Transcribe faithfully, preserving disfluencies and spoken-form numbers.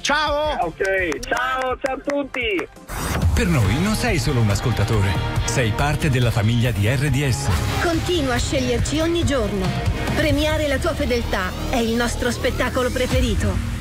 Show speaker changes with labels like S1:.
S1: Ciao!
S2: Ok, ciao, ciao a tutti!
S3: Per noi non sei solo un ascoltatore, sei parte della famiglia di R D S.
S4: Continua a sceglierci ogni giorno. Premiare la tua fedeltà è il nostro spettacolo preferito.